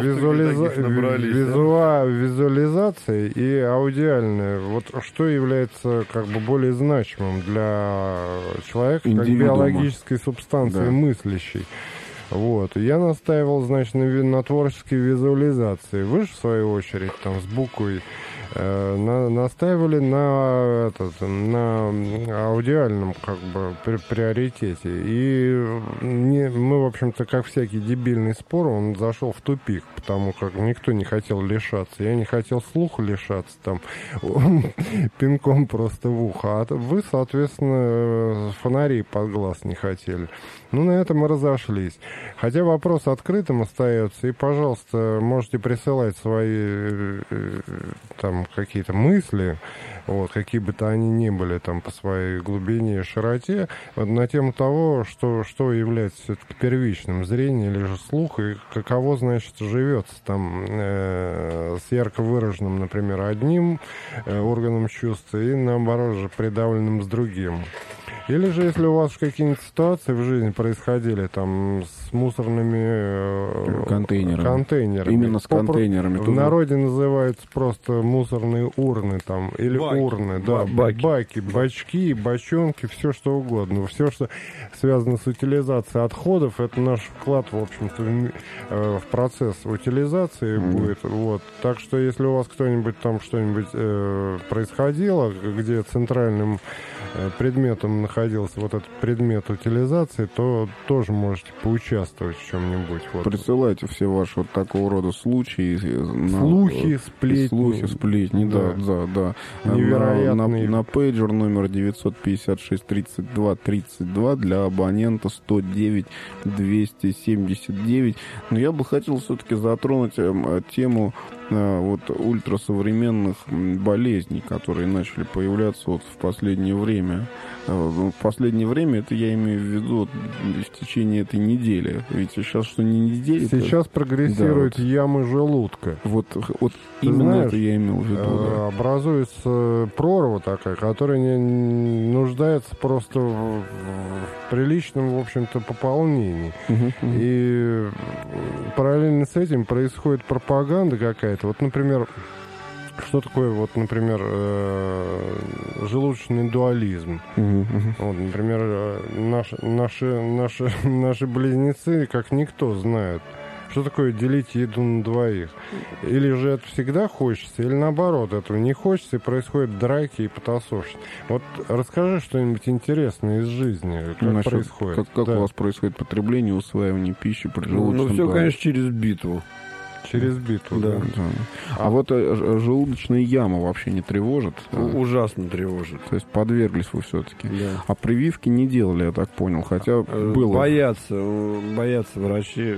визуализация и аудиальная. Вот что является как бы более значимым для человека, как биологической субстанции, мыслящей. Вот. Я настаивал, значит, на творческой визуализации. Вы же, в свою очередь, там, с буквой настаивали на аудиальном, как бы, приоритете. И мы, в общем-то, как всякий дебильный спор, он зашел в тупик, потому как никто не хотел лишаться. Я не хотел слуха лишаться, там, пинком просто в ухо. А вы, соответственно, фонарей под глаз не хотели. Ну, на этом мы разошлись. Хотя вопрос открытым остается. И, пожалуйста, можете присылать свои там какие-то мысли, вот, какие бы то они ни были там по своей глубине и широте, вот, на тему того, что является все-таки первичным, зрение или же слух, и каково, значит, живется там с ярко выраженным, например, одним органом чувств и, наоборот же, придавленным с другим. Или же, если у вас какие-нибудь ситуации в жизни происходили там с мусорными контейнерами. Именно с контейнерами. В народе называются просто мусорные урны там, или урны, да, баки, бачки, бочонки, все что угодно. Все, что связано с утилизацией отходов, это наш вклад, в общем-то, в процесс утилизации будет. Вот. Так что, если у вас кто-нибудь там что-нибудь происходило, где центральным предметом находился вот этот предмет утилизации, то тоже можете поучаствовать в чем-нибудь. Вот. Присылайте все ваши вот такого рода случаи. Слухи, сплетни. Да. Невероятные. На пейджер номер 956-32-32 для абонента 109-279. Но я бы хотел все-таки затронуть тему вот ультрасовременных болезней, которые начали появляться вот в последнее время. В последнее время, это я имею в виду в течение этой недели. Ведь сейчас что не неделя. Сейчас прогрессируют ямы желудка. Вот именно знаешь, это я имел в виду. Да. Образуется прорва такая, которая не нуждается просто в приличном, в общем-то, пополнении. И параллельно с этим происходит пропаганда какая-то. Вот, например, что такое, вот, например, желудочный дуализм? Вот, например, наши близнецы, как никто, знают, что такое делить еду на двоих. Или же это всегда хочется, или наоборот, этого не хочется, и происходят драки и потасовщины. Вот расскажи что-нибудь интересное из жизни, как происходит. Как у вас происходит потребление и усваивание пищи при желудочном все, конечно, через битву. Через битву, да. А вот желудочная яма вообще не тревожит? Ужасно тревожит. То есть подверглись вы все-таки. Да. А прививки не делали, я так понял, хотя было... Боятся врачи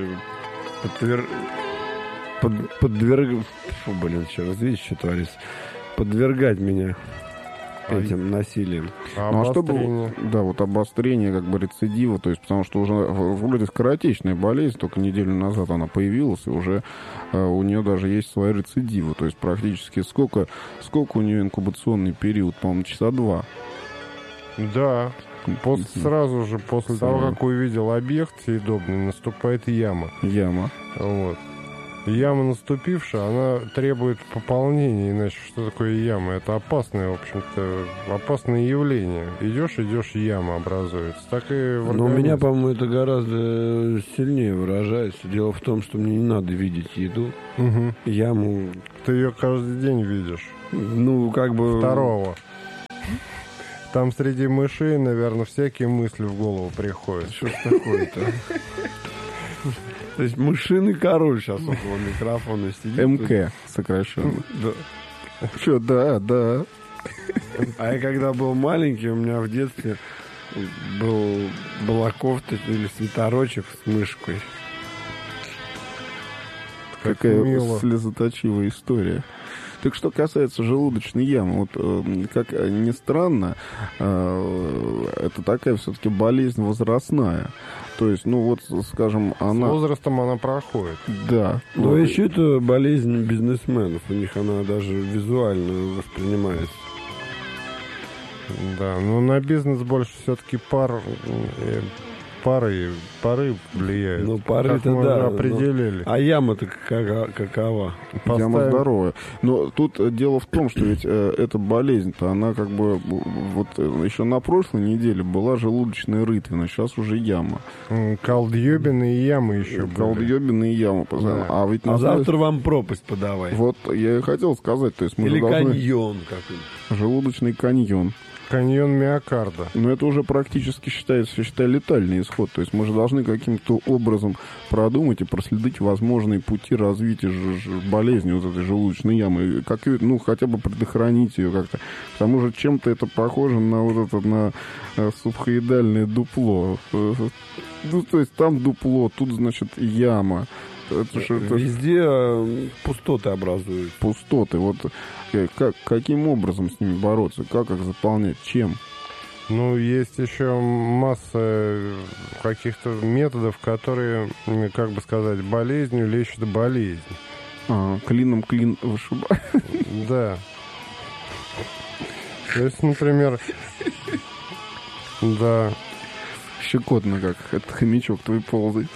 подвергать меня этим насилием. Ну, а чтобы, да, вот обострение, как бы рецидива, то есть, потому что уже вроде скоротечная болезнь, только неделю назад она появилась, и уже у нее даже есть свои рецидивы, то есть практически сколько у нее инкубационный период, по-моему, часа 2. Да. Сразу же после того, как увидел объект съедобный, наступает яма. Яма. Вот. Яма наступившая, она требует пополнения, иначе что такое яма? Это опасное, в общем-то, опасное явление. Идешь, яма образуется. Так и в организме. Но у меня, по-моему, это гораздо сильнее выражается. Дело в том, что мне не надо видеть еду. Угу. Яму... Ты ее каждый день видишь. Ну, как бы... Второго. Там среди мышей, наверное, всякие мысли в голову приходят. Что ж такое-то? То есть мышиный король сейчас около микрофона сидит. МК сокращенно. Да. Что, да. А я когда был маленький, у меня в детстве была кофта или свитерочек с мышкой. Какая слезоточивая история. Так что касается желудочной ямы, вот как ни странно, это такая все-таки болезнь возрастная. То есть, ну вот, скажем, она... С возрастом она проходит. Да. Но еще это болезнь бизнесменов. У них она даже визуально воспринимается. Да, но на бизнес больше все-таки пары влияют. Ну, пары-то мы да. определили. А яма-то какова? Яма здоровая. Но тут дело в том, что ведь эта болезнь-то, она как бы вот еще на прошлой неделе была желудочная рытвина, сейчас уже яма. Колдъебины и ямы еще были. Колдъебины и ямы. Да. А ведь завтра вам пропасть подавай. Вот я и хотел сказать, то есть мы или должны... каньон какой-нибудь. Желудочный каньон. Каньон миокарда. Но это уже практически считается, летальный исход. То есть мы же должны каким-то образом продумать и проследить возможные пути развития болезни вот этой желудочной ямы. Как, ну, хотя бы предохранить ее как-то. К тому же чем-то это похоже на вот это, на субхоидальное дупло. Ну, то есть там дупло, тут, значит, яма. Везде пустоты образуют. Пустоты. Вот каким образом с ними бороться? Как их заполнять? Чем? Ну, есть еще масса каких-то методов, которые, как бы сказать, болезнью лечат болезнь. Клином клин вышибает. Да. То есть, например... Да. Щекотно как. Этот хомячок твой ползает.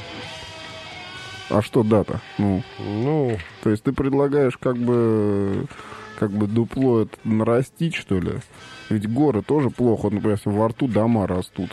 А что дата? Ну, то есть ты предлагаешь как бы дупло это нарастить, что ли? Ведь горы тоже плохо, вот, например, если во рту дома растут.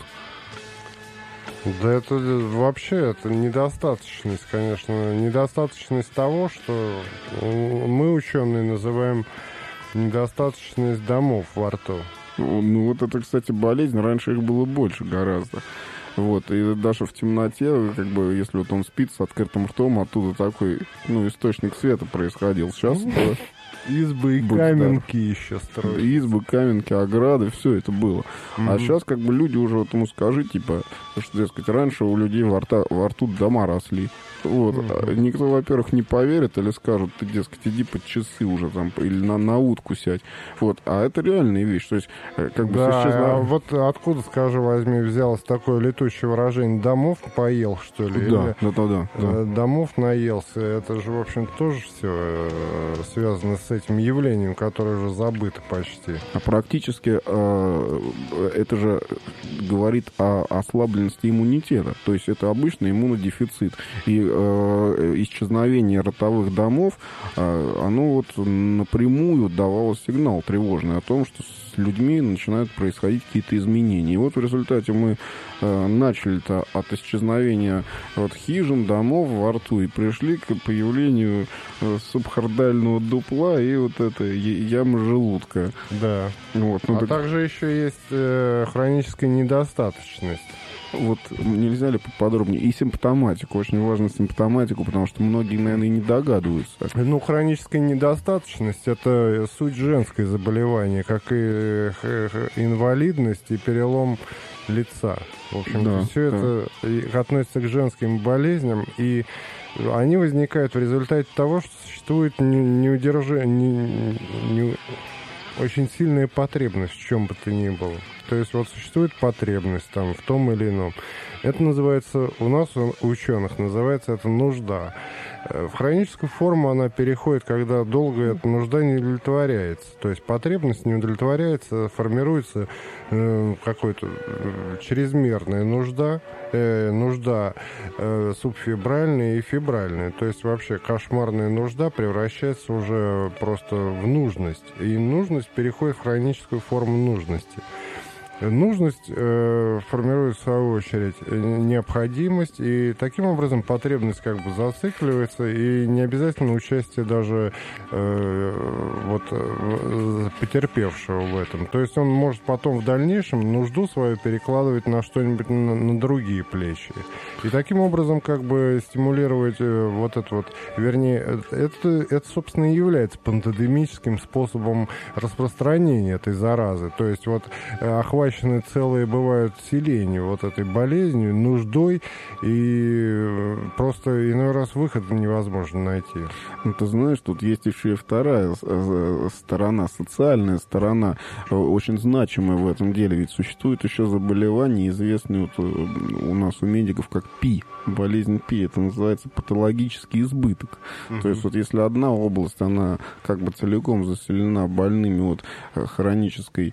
Да это вообще это недостаточность, конечно. Недостаточность того, что мы, ученые, называем недостаточность домов во рту. Ну вот это, кстати, болезнь. Раньше их было больше гораздо. Вот, и даже в темноте, как бы, если вот он спит с открытым ртом, оттуда такой, ну, источник света происходил. Сейчас избы и каменки еще строят. Избы, каменки, ограды, все это было. А сейчас, как бы, люди уже вот ему скажи, типа, что, дескать, раньше у людей во рту дома росли. Вот. Никто, во-первых, не поверит или скажут, ты, дескать, иди под часы уже там, или на утку сядь. Вот. А это реальная вещь. То есть, как бы... Да, а вот откуда, скажи, возьми, взялось такое летучее выражение «домов поел», что ли? Да, или, да. «Домов наелся». Это же, в общем, тоже все связано с этим явлением, которое уже забыто почти. А практически это же говорит о ослабленности иммунитета. То есть, это обычный иммунодефицит. И исчезновение ротовых домов, оно вот напрямую давало сигнал тревожный о том, что с людьми начинают происходить какие-то изменения. И вот в результате мы начали-то от исчезновения вот хижин, домов во рту и пришли к появлению субхордального дупла и вот этой ямы желудка. Да. Вот, ну, также еще есть хроническая недостаточность. Вот нельзя ли поподробнее? И симптоматику. Очень важно симптоматику, потому что многие, наверное, и не догадываются. Ну, хроническая недостаточность – это суть женское заболевание, как и инвалидность и перелом лица. В общем-то, все это относится к женским болезням, и они возникают в результате того, что существует очень сильная потребность в чем бы то ни было. То есть вот существует потребность там в том или ином. Это называется, у нас, у ученых, называется это нужда. В хроническую форму она переходит, когда долго эта нужда не удовлетворяется. То есть потребность не удовлетворяется, формируется какая-то чрезмерная нужда, субфибральная и фибральная. То есть вообще кошмарная нужда превращается уже просто в нужность. И нужность переходит в хроническую форму нужности. Нужность формирует, в свою очередь, необходимость, и таким образом потребность как бы зацикливается, и не обязательно участие даже потерпевшего в этом. То есть он может потом в дальнейшем нужду свою перекладывать на что-нибудь, на другие плечи. И таким образом как бы стимулировать это, собственно, и является пантодемическим способом распространения этой заразы. То есть охваченные целые бывают селения этой болезнью, нуждой, и просто иной раз выхода невозможно найти. Ты знаешь, тут есть еще и вторая сторона, социальная сторона, очень значимая в этом деле. Ведь существует еще заболевание, известное у нас у медиков как ПИ, болезнь ПИ. Это называется патологический избыток. То есть если одна область, она как бы целиком заселена больными хронической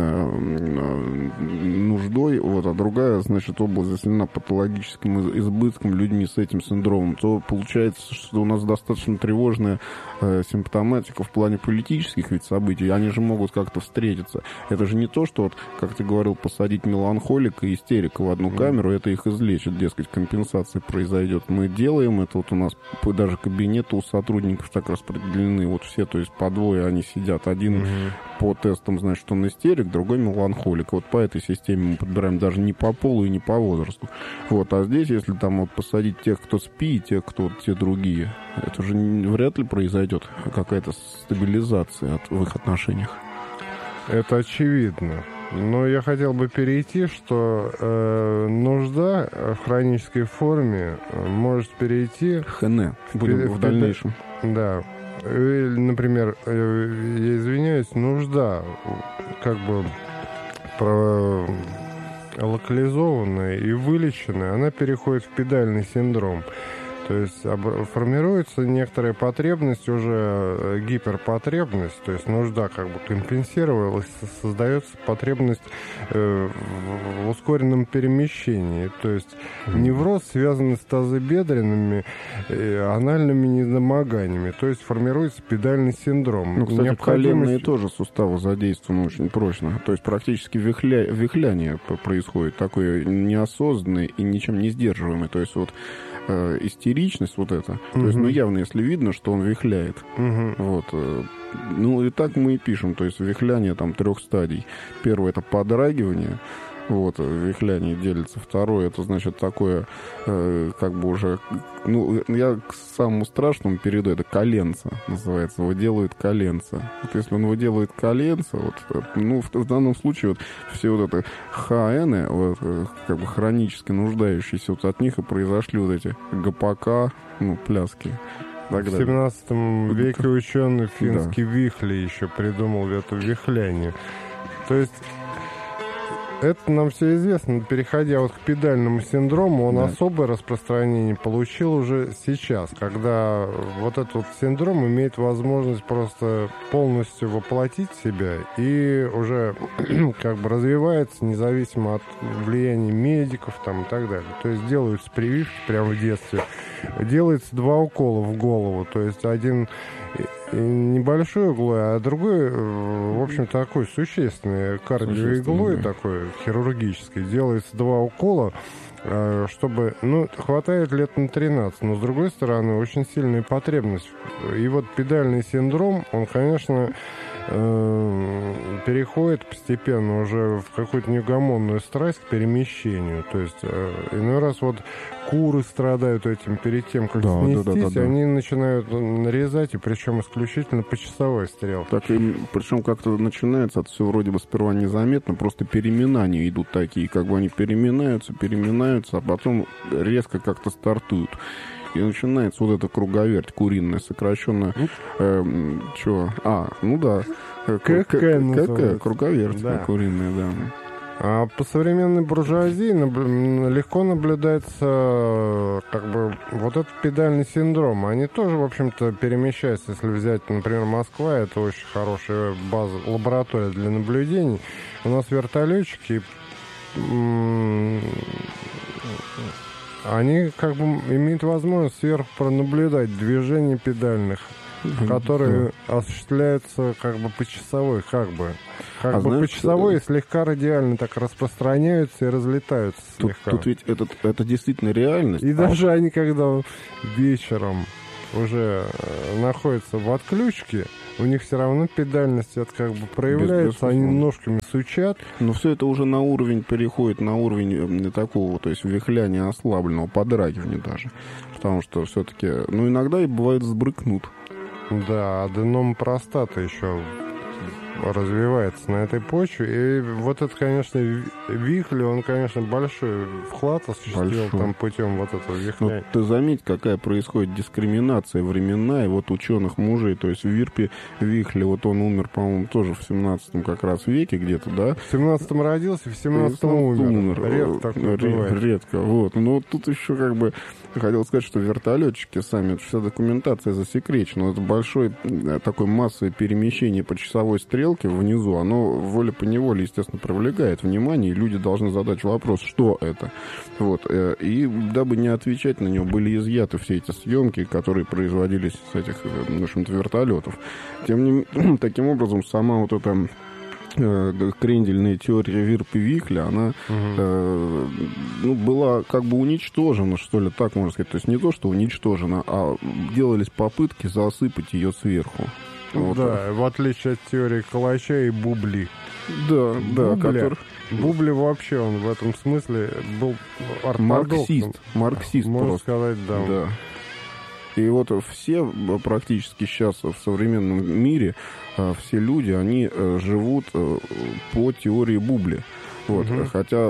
нуждой, а другая, значит, область заселена патологическим избытком людьми с этим синдромом, то получается, что у нас достаточно тревожная симптоматика в плане политических ведь событий. Они же могут как-то встретиться. Это же не то, что, как ты говорил, посадить меланхолика и истерика в одну камеру, это их излечит, дескать, компенсация произойдет. Мы делаем это, у нас даже кабинеты у сотрудников так распределены, все, то есть по двое они сидят, один по тестам, значит, он истерик, другой меланхолик. По этой системе мы подбираем даже не по полу и не по возрасту. А здесь, если там посадить тех, кто спи, и тех, кто те другие, это же вряд ли произойдет какая-то стабилизация в их отношениях. Это очевидно. Но я хотел бы перейти, что нужда в хронической форме может перейти... ХН. Будем в дальнейшем. Да. Например, я извиняюсь, нужда как бы локализованная и вылеченная, она переходит в педальный синдром. То есть формируется некоторая потребность, уже гиперпотребность, то есть нужда как бы компенсировалась, создается потребность в ускоренном перемещении. То есть невроз связан с тазобедренными, анальными недомоганиями. То есть формируется педальный синдром. Кстати, коленные тоже суставы задействованы очень прочно. То есть практически вихляние происходит, такое неосознанное и ничем не сдерживаемое. То есть истеричность эта. То есть, явно, если видно, что он вихляет. И так мы и пишем. То есть, вихляние 3 стадий. Первое — это подрагивание. Вихляние делится. Второе — это, значит, такое, как бы уже... я к самому страшному перейду. Это коленца называется. Выделывает коленца. Если он выделывает коленца, в данном случае все это ХН, как бы хронически нуждающиеся, от них и произошли эти ГПК, пляски. В 17 веке ученый финский Вихли еще придумал это вихляние. То есть это нам все известно. Переходя к педальному синдрому, он особое распространение получил уже сейчас, когда этот синдром имеет возможность просто полностью воплотить себя и уже как бы развивается независимо от влияния медиков и так далее. То есть делаются прививки прямо в детстве. Делается 2 укола в голову, то есть один небольшой иглой, а другой, в общем, такой существенный кардиоиглой, такой хирургический. Делается 2 укола, чтобы, хватает лет на 13, но, с другой стороны, очень сильная потребность. И педальный синдром, он, конечно, переходит постепенно уже в какую-то неугомонную страсть к перемещению. То есть иной раз куры страдают этим перед тем, как снестись, они начинают нарезать, и причем исключительно по часовой стрелке. Так, и причем как-то начинается, это все вроде бы сперва незаметно, просто переминания идут такие, как бы они переминаются, а потом резко как-то стартуют. И начинается эта круговерть куриная, сокращенно... КК, называется. круговерть куриная, да. А по современной буржуазии легко наблюдается как бы вот этот педальный синдром. Они тоже, в общем-то, перемещаются. Если взять, например, Москва, это очень хорошая база, лаборатория для наблюдений. У нас вертолетчики, они как бы имеют возможность сверху пронаблюдать движение педальных, которые осуществляются как бы по часовой, как бы по часовой и слегка радиально так распространяются и разлетаются слегка. Тут ведь это действительно реальность. И даже они, когда вечером уже находятся в отключке, у них все равно педальность это как бы проявляется, они ножками сучат. Но все это уже на уровень переходит, на уровень такого, то есть вихляния ослабленного, подрагивания даже. Потому что все-таки, иногда и бывает сбрыкнут. Да, аденом простаты еще развивается на этой почве. И вот это, конечно, вихль, он, конечно, большой вклад осуществил там путем вот этого вихля. Но ты заметь, какая происходит дискриминация временная, вот ученых мужей. То есть в Вирпе Вихле, вот он умер, по-моему, тоже в 17 как раз веке где-то, да? В 17-м родился, в 17-м умер. Редко такое бывает. Редко, вот. Но тут еще как бы хотел сказать, что вертолетчики сами, вся документация засекречена. Это большое такое массовое перемещение по часовой стрелке внизу, оно волей-поневоле, естественно, привлекает внимание, и люди должны задать вопрос, что это. Вот. И дабы не отвечать на него, были изъяты все эти съемки, которые производились с этих, в общем-то, вертолетов. Таким образом, сама вот эта крендельная теория Вирпа Вихля, она была как бы уничтожена, что ли, так можно сказать. То есть не то, что уничтожена, а делались попытки засыпать ее сверху. Вот. Да, в отличие от теории Калача и Бубли. Да, который... Бубли вообще, он в этом смысле был ортодоксом. Марксист можно просто. Сказать, да. И вот все практически сейчас в современном мире, все люди, они живут по теории Бубли. Вот. Хотя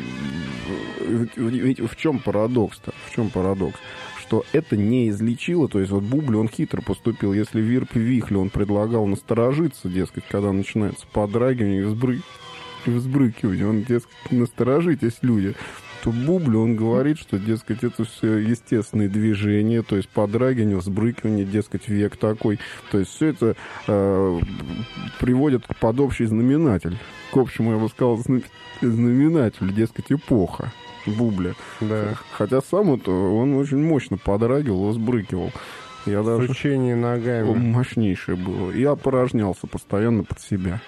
ведь в чем парадокс-то? В чем парадокс? Что это не излечило, то есть вот Бубли, он хитро поступил. Если Вирп Вихле он предлагал насторожиться, дескать, когда начинается подрагивание и взбрыкивание, он, дескать, насторожитесь, люди, то Бубли, он говорит, что, дескать, это все естественные движения, то есть подрагивание, взбрыкивание, дескать, век такой. То есть все это приводит под общий знаменатель. К общему, я бы сказал, знаменателю, дескать, эпоха Бубля. Да. Хотя сам он очень мощно подрагивал, взбрыкивал. Сучение ногами. Мощнейшее было. Я опорожнялся постоянно под себя.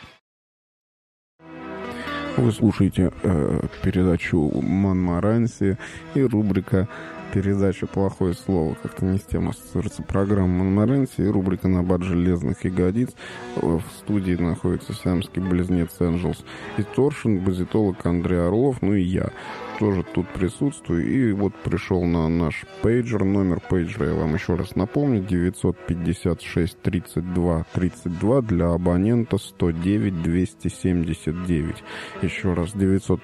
Вы слушаете передачу «Монмаранси» и рубрика передача «Плохое слово». Как-то не с тем ассоциируется программа «Монмаранси» и рубрика «Набат железных ягодиц». В студии находится сиамский близнец Энджелс и Торшин, базитолог Андрей Орлов, и я тоже тут присутствую. И вот пришел на наш пейджер. Номер пейджера я вам еще раз напомню. 956-32-32 для абонента 109-279. Еще раз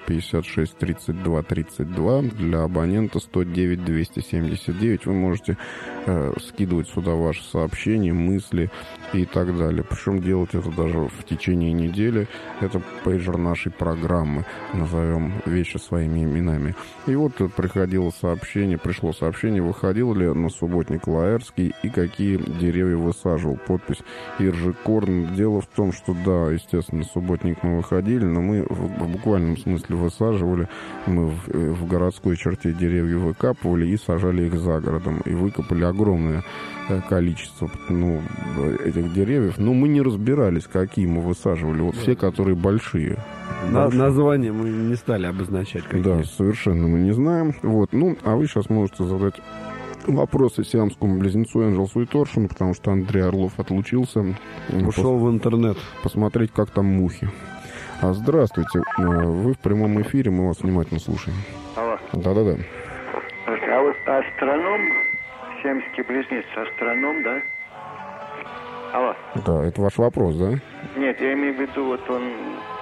956-32-32 для абонента 109-279. Вы можете скидывать сюда ваши сообщения, мысли и так далее. Причем делать это даже в течение недели. Это пейджер нашей программы. Назовем вещи своими именами. И вот пришло сообщение, выходил ли на субботник Лаэрский и какие деревья высаживал. Подпись Иржи Корн. Дело в том, что да, естественно, субботник мы выходили, но мы в буквальном смысле высаживали. Мы в городской черте деревья выкапывали и сажали их за городом. И выкопали огромное количество этих деревьев. Но мы не разбирались, какие мы высаживали. Вот все, которые большие. Название мы не стали обозначать. Какие. Да, совершенно мы не знаем. Вот. А вы сейчас можете задать вопросы сиамскому близнецу Энджелсу и Торшину, потому что Андрей Орлов отлучился. Ушел в интернет. Посмотреть, как там мухи. Здравствуйте. Вы в прямом эфире, мы вас внимательно слушаем. Алло. Да-да-да. А вот астроном, сиамский близнец, астроном, да? Алло. Да, это ваш вопрос, да? Нет, я имею в виду, вот он,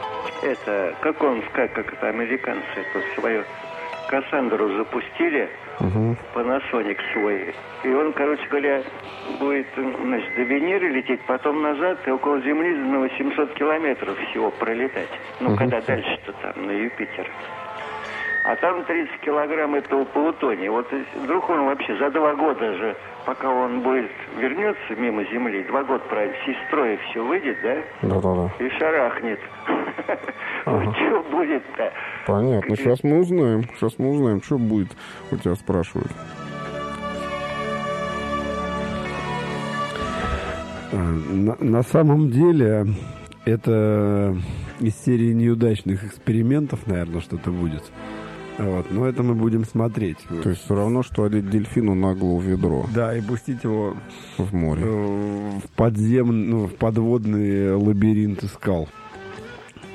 как это, американцы, свою Кассандру запустили, Panasonic свой. И он, короче говоря, будет, значит, до Венеры лететь, потом назад и около Земли на 800 километров всего пролетать. Ну, когда дальше-то там, на Юпитер. А там 30 килограмм этого плутония. Вот вдруг он вообще за 2 года же, пока он будет вернется мимо Земли, 2 года правильно, из строя все выйдет, да? Да-да-да. И шарахнет. Что будет-то? Понятно. Сейчас мы узнаем, что будет. У тебя спрашивают. На самом деле, это из серии неудачных экспериментов, наверное, что-то будет. Вот, но это мы будем смотреть. То есть все равно, что одеть дельфину нагло в ведро. Да, и пустить его в море. В подземный, в подводные лабиринты скал.